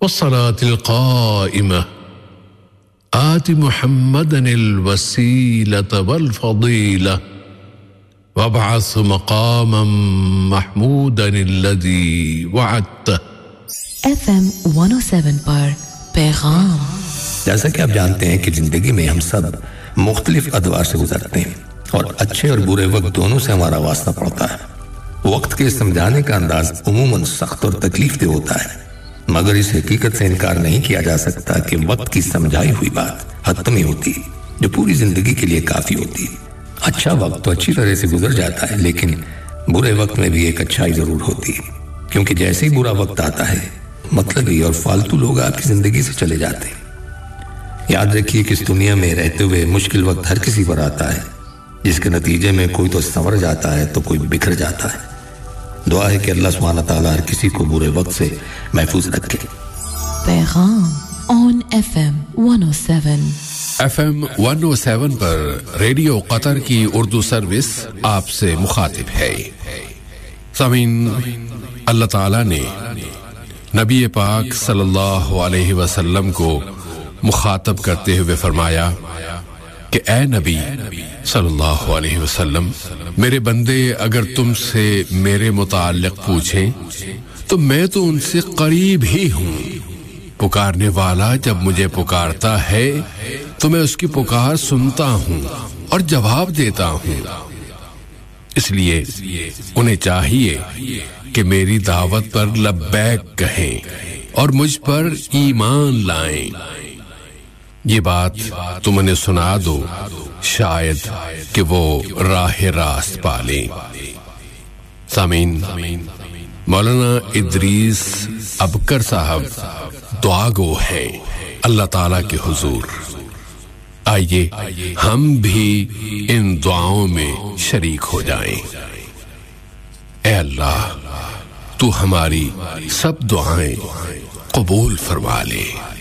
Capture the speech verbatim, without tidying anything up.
والصلاة القائمة آت محمدا الوسيلة والفضيلة وابعث مقاما محمودا الذي وعدته. ایف ایم ون او سیون پر پیغام. جیسا کہ آپ جانتے ہیں کہ زندگی میں ہم سب مختلف ادوار سے گزرتے ہیں اور اچھے اور برے وقت دونوں سے ہمارا واسطہ پڑتا ہے. وقت کے سمجھانے کا انداز عموماً سخت اور تکلیف دہ ہوتا ہے، مگر اس حقیقت سے انکار نہیں کیا جا سکتا کہ وقت کی سمجھائی ہوئی بات حتمی ہوتی ہے جو پوری زندگی کے لیے کافی ہوتی ہے. اچھا وقت تو اچھی طرح سے گزر جاتا ہے، لیکن برے وقت میں بھی ایک اچھائی ضرور ہوتی ہے، کیونکہ جیسے ہی برا وقت آتا ہے مطلبی اور فالتو لوگ آپ کی زندگی سے چلے جاتے ہیں. یاد رکھیے کہ اس دنیا میں رہتے ہوئے مشکل وقت ہر کسی پر آتا ہے، جس کے نتیجے میں کوئی تو سنور جاتا ہے تو کوئی بکھر جاتا ہے. دعا ہے کہ اللہ سبحانہ تعالیٰ ہر کسی کو برے وقت سے محفوظ رکھے. پیغام آن ایف ایم ون او سیون. ایف ایم ون او سیون پر ریڈیو قطر کی اردو سروس آپ سے مخاطب ہے. سامعین، اللہ تعالیٰ نے نبی پاک صلی اللہ علیہ وسلم کو مخاطب کرتے ہوئے فرمایا کہ اے نبی صلی اللہ علیہ وسلم، میرے بندے اگر تم سے میرے متعلق پوچھیں تو میں تو ان سے قریب ہی ہوں. پکارنے والا جب مجھے پکارتا ہے تو میں اس کی پکار سنتا ہوں اور جواب دیتا ہوں. اس لیے انہیں چاہیے کہ میری دعوت پر لبیک کہیں اور مجھ پر ایمان لائیں. یہ بات تم انہیں سنا دو، شاید کہ وہ راہ راست پالیں. سامعین، مولانا ادریس ابکر صاحب دعا گو ہے اللہ تعالیٰ کے حضور. آئیے ہم بھی ان دعاؤں میں شریک ہو جائیں. اے اللہ، تو ہماری سب دعائیں قبول فرما لے.